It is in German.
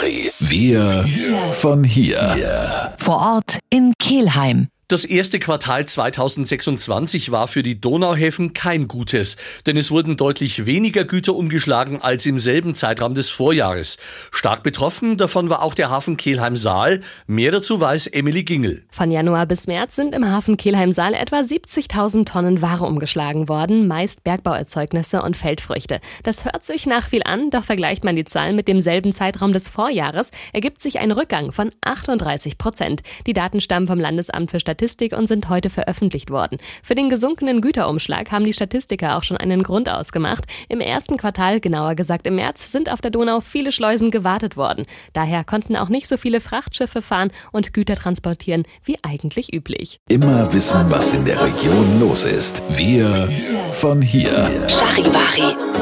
Charivari. Wir von hier. Vor Ort in Kelheim. Das erste Quartal 2026 war für die Donauhäfen kein gutes, denn es wurden deutlich weniger Güter umgeschlagen als im selben Zeitraum des Vorjahres. Stark betroffen davon war auch der Hafen Kelheim-Saal. Mehr dazu weiß Emily Gingel. Von Januar bis März sind im Hafen Kelheim-Saal etwa 70.000 Tonnen Ware umgeschlagen worden, meist Bergbauerzeugnisse und Feldfrüchte. Das hört sich nach viel an, doch vergleicht man die Zahlen mit demselben Zeitraum des Vorjahres, ergibt sich ein Rückgang von 38%. Die Daten stammen vom Landesamt für Statistik und sind heute veröffentlicht worden. Für den gesunkenen Güterumschlag haben die Statistiker auch schon einen Grund ausgemacht. Im ersten Quartal, genauer gesagt im März, sind auf der Donau viele Schleusen gewartet worden. Daher konnten auch nicht so viele Frachtschiffe fahren und Güter transportieren wie eigentlich üblich. Immer wissen, was in der Region los ist. Wir von hier. Charivari.